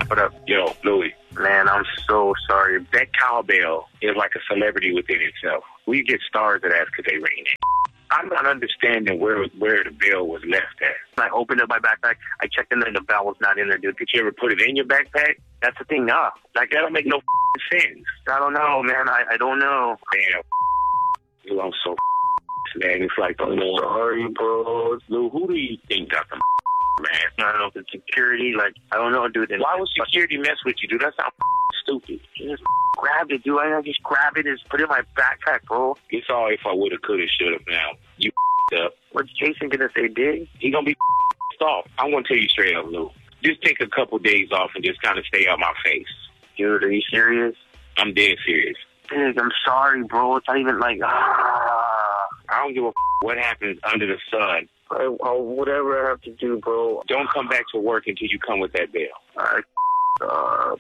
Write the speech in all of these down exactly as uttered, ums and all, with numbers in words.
What up? Yo, Louis. Man, I'm so sorry. That cowbell is like a celebrity within itself. We get stars of that because they ring it. I'm not understanding where where the bell was left at. I opened up my backpack. I checked in there, and the bell was not in there, dude. Did you ever put it in your backpack? That's the thing, nah. Like, that don't make no sense. I don't know, man. I, I don't know. Man, you I'm so man. It's like, oh, no. Sorry, bro. Lou, who do you think got the man? I don't know if it's security. Like, I don't know, dude. Why would security mess with you, dude? That sounds stupid. Just grabbed it, dude. I just grabbed it and just put it in my backpack, bro. It's all if I would have, could have, should have. Now you up. What's Jason gonna say, Dig? He gonna be off. I'm gonna tell you straight up, Lou. Just take a couple days off and just kind of stay out my face. Dude, are you serious? I'm dead serious. Dig, I'm sorry, bro. It's not even like, ah. I don't give a what happens under the sun. I, I'll, whatever I have to do, bro. Don't come back to work until you come with that bail. I, uh,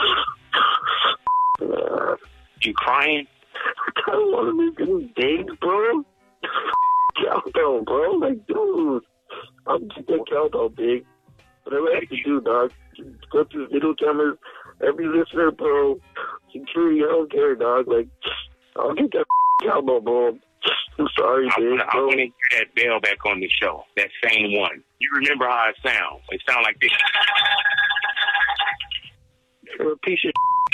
uh, you crying? I don't want to make any days, bro. Cowbell, bro. Like, dude. I'm just that cowbell, big. Whatever I have to do, dog. Go through video cameras. Every listener, bro. Security, I don't care, dog. Like, I'll get that cowbell, bro. I'm sorry, I big, wanna, bro. I want to hear that bell back on the show. That same one. You remember how it sounds? It sounds like this. You're a piece of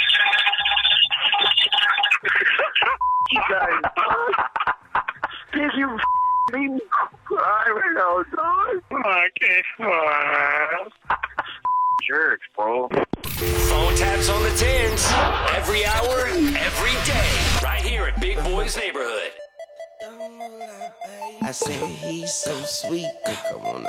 you guys, did you made me cry right now, dog? I can't. Jerks, bro. Phone taps on the tens. Every hour, every day. Right here at Big Boy's Neighborhood. I said he's so sweet. Come on now.